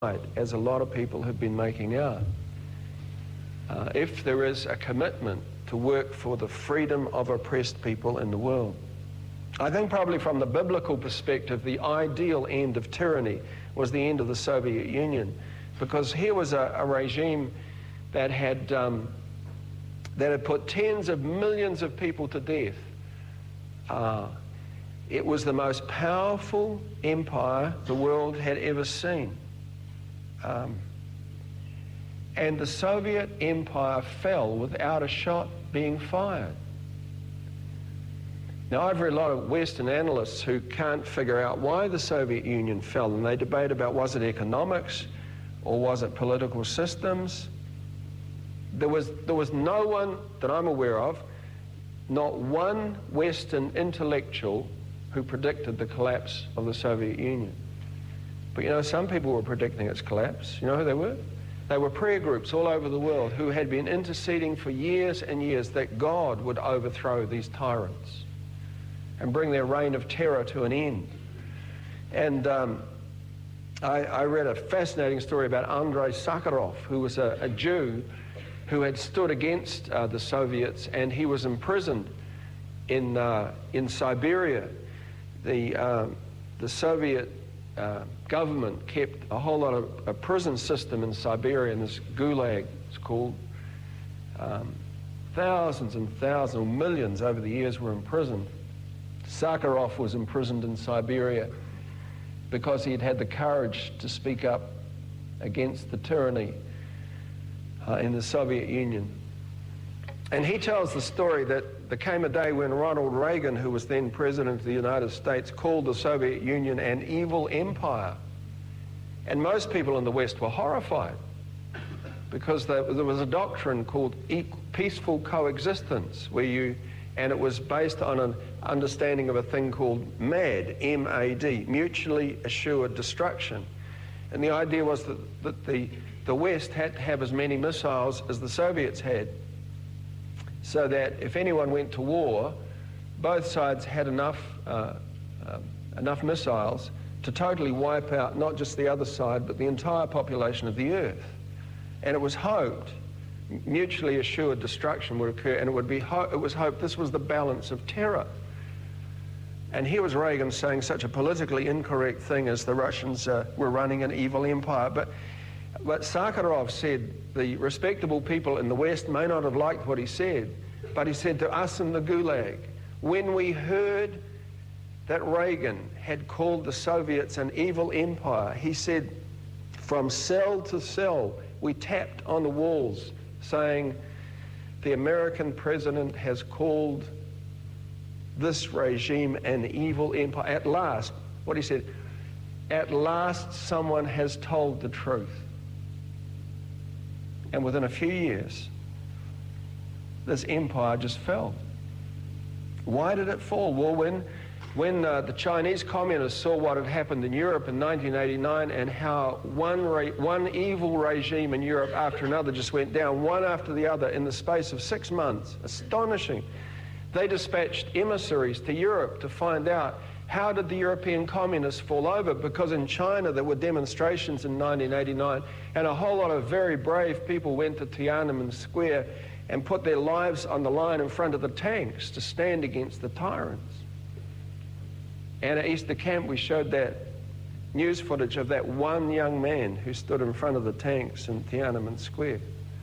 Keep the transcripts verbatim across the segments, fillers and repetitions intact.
as a lot of people have been making out. Uh, if there is a commitment to work for the freedom of oppressed people in the world. I think probably from the biblical perspective, the ideal end of tyranny was the end of the Soviet Union, because here was a, a regime that had, um, that had put tens of millions of people to death. Uh, it was the most powerful empire the world had ever seen. Um, and the Soviet Empire fell without a shot being fired. Now, I've read a lot of Western analysts who can't figure out why the Soviet Union fell, and they debate about, was it economics or was it political systems? There was, there was no one that I'm aware of, not one Western intellectual who predicted the collapse of the Soviet Union. But you know, some people were predicting its collapse. You know who they were? They were prayer groups all over the world who had been interceding for years and years that God would overthrow these tyrants and bring their reign of terror to an end. And um, I, I read a fascinating story about Andrei Sakharov, who was a, a Jew who had stood against uh, the Soviets, and he was imprisoned in, uh, in Siberia. The, uh, the Soviet uh, government kept a whole lot of a prison system in Siberia, and this gulag, it's called. Um, thousands and thousands, millions over the years were imprisoned. Sakharov was imprisoned in Siberia because he had had the courage to speak up against the tyranny uh, in the Soviet Union. And he tells the story that there came a day when Ronald Reagan, who was then president of the United States, called the Soviet Union an evil empire. And most people in the West were horrified because there, there was a doctrine called peaceful coexistence, where you, and it was based on an understanding of a thing called MAD, M A D, mutually assured destruction. And the idea was that, that the, the West had to have as many missiles as the Soviets had, so that if anyone went to war, both sides had enough, uh, uh, enough missiles to totally wipe out not just the other side, but the entire population of the Earth. And it was hoped mutually assured destruction would occur, and it would be ho- it was hoped this was the balance of terror. And here was Reagan saying such a politically incorrect thing as the Russians uh, were running an evil empire. But, but Sakharov said the respectable people in the West may not have liked what he said, but he said to us in the Gulag, when we heard that Reagan had called the Soviets an evil empire, he said, from cell to cell, we tapped on the walls saying, the American president has called this regime an evil empire. At last, what he said, at last someone has told the truth. And within a few years, this empire just fell. Why did it fall? Well, when, when uh, the Chinese communists saw what had happened in Europe in nineteen eighty-nine and how one, re- one evil regime in Europe after another just went down, one after the other, in the space of six months, astonishing, they dispatched emissaries to Europe to find out how did the European communists fall over, because in China there were demonstrations in nineteen eighty-nine, and a whole lot of very brave people went to Tiananmen Square and put their lives on the line in front of the tanks to stand against the tyrants. And at Easter Camp we showed that news footage of that one young man who stood in front of the tanks in Tiananmen Square.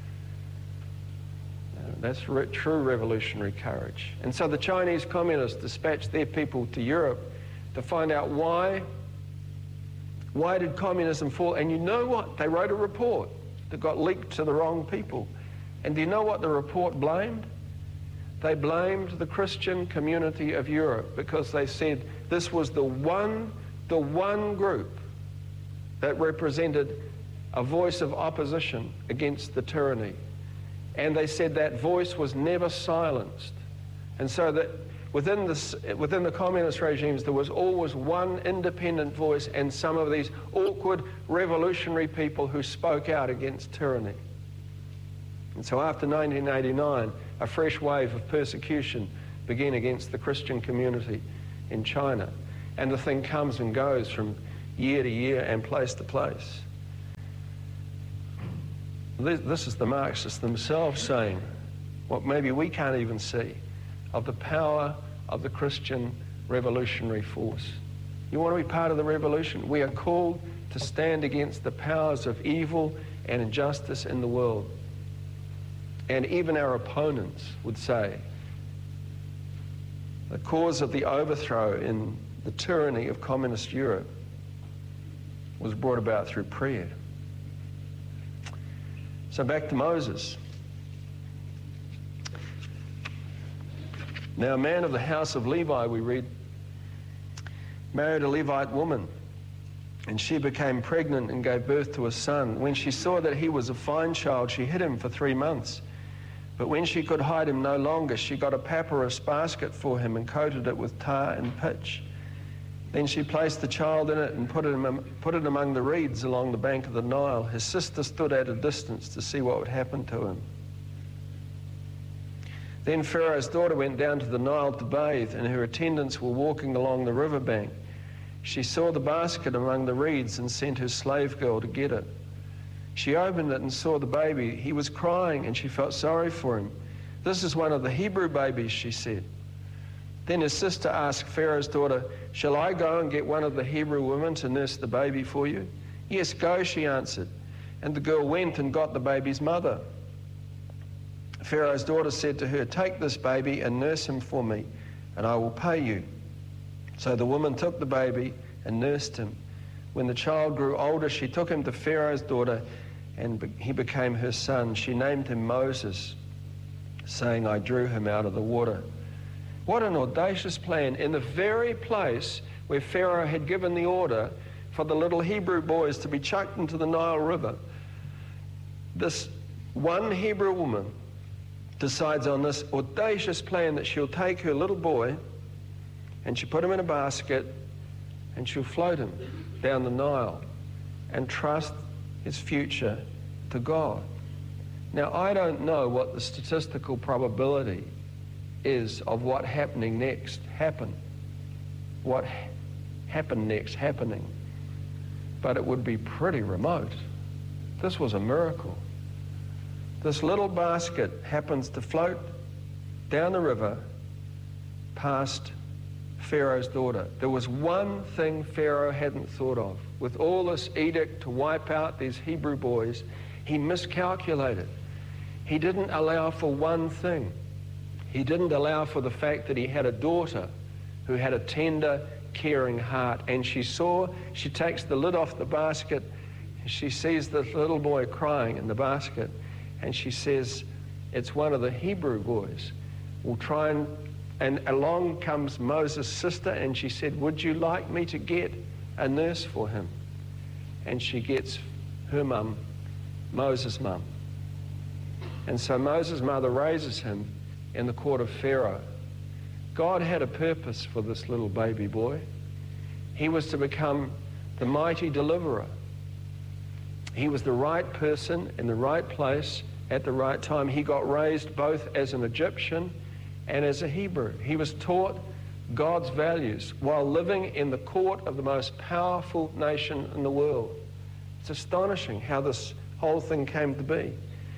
That's re- true revolutionary courage. And so the Chinese communists dispatched their people to Europe to find out why, why did communism fall? And you know what? They wrote a report that got leaked to the wrong people. And do you know what the report blamed? They blamed the Christian community of Europe, because they said this was the one, the one group that represented a voice of opposition against the tyranny. And they said that voice was never silenced. And so that within the, within the communist regimes, there was always one independent voice and some of these awkward revolutionary people who spoke out against tyranny. And so after nineteen eighty-nine, a fresh wave of persecution began against the Christian community in China. And the thing comes and goes from year to year and place to place. This, this is the Marxists themselves saying what maybe we can't even see of the power of the Christian revolutionary force. You want to be part of the revolution? We are called to stand against the powers of evil and injustice in the world. And even our opponents would say the cause of the overthrow in the tyranny of communist Europe was brought about through prayer. So back to Moses. Now a man of the house of Levi, we read, married a Levite woman, and she became pregnant and gave birth to a son. When she saw that he was a fine child, she hid him for three months. But when she could hide him no longer, she got a papyrus basket for him and coated it with tar and pitch. Then she placed the child in it and put it, put it among the reeds along the bank of the Nile. His sister stood at a distance to see what would happen to him. Then Pharaoh's daughter went down to the Nile to bathe, and her attendants were walking along the riverbank. She saw the basket among the reeds and sent her slave girl to get it. She opened it and saw the baby. He was crying, and she felt sorry for him. "This is one of the Hebrew babies," she said. Then his sister asked Pharaoh's daughter, "Shall I go and get one of the Hebrew women to nurse the baby for you?" "Yes, go," she answered. And the girl went and got the baby's mother. Pharaoh's daughter said to her, "Take this baby and nurse him for me, and I will pay you." So the woman took the baby and nursed him. When the child grew older, she took him to Pharaoh's daughter, and be- he became her son. She named him Moses, saying, "I drew him out of the water." What an audacious plan. In the very place where Pharaoh had given the order for the little Hebrew boys to be chucked into the Nile River, this one Hebrew woman decides on this audacious plan that she'll take her little boy and she'll put him in a basket and she'll float him down the Nile and trust his future to God. Now, I don't know what the statistical probability is of what happening next happen, what ha- happened next happening, but it would be pretty remote. This was a miracle. This little basket happens to float down the river past Pharaoh's daughter. There was one thing Pharaoh hadn't thought of. With all this edict to wipe out these Hebrew boys, he miscalculated. He didn't allow for one thing. He didn't allow for the fact that he had a daughter who had a tender, caring heart. And she saw, she takes the lid off the basket, and she sees the little boy crying in the basket, and she says, "It's one of the Hebrew boys. We'll try and..." And along comes Moses' sister, and she said, "Would you like me to get a nurse for him?" And she gets her mum, Moses' mum. And so Moses' mother raises him in the court of Pharaoh. God had a purpose for this little baby boy. He was to become the mighty deliverer. He was the right person in the right place at the right time. He got raised both as an Egyptian and as a Hebrew. He was taught God's values while living in the court of the most powerful nation in the world. It's astonishing how this whole thing came to be.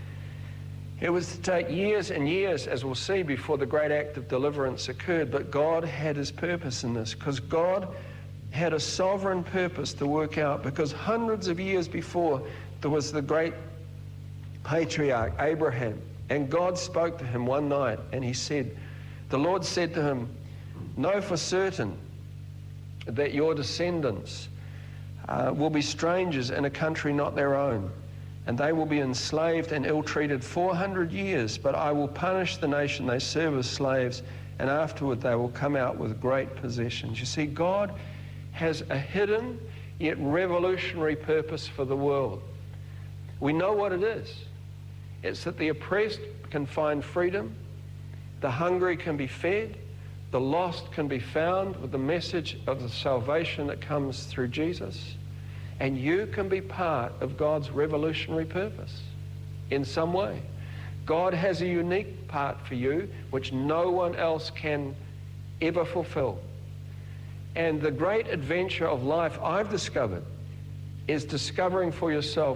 It was to take years and years, as we'll see, before the great act of deliverance occurred, but God had his purpose in this, because God had a sovereign purpose to work out, because hundreds of years before there was the great patriarch Abraham, and God spoke to him one night, and he said, the Lord said to him, "Know for certain that your descendants uh, will be strangers in a country not their own, and they will be enslaved and ill-treated four hundred years, but I will punish the nation they serve as slaves, and afterward they will come out with great possessions." You see, God has a hidden yet revolutionary purpose for the world. We know what it is. It's that the oppressed can find freedom, the hungry can be fed, the lost can be found with the message of the salvation that comes through Jesus. And you can be part of God's revolutionary purpose in some way. God has a unique part for you which no one else can ever fulfill. And the great adventure of life I've discovered is discovering for yourself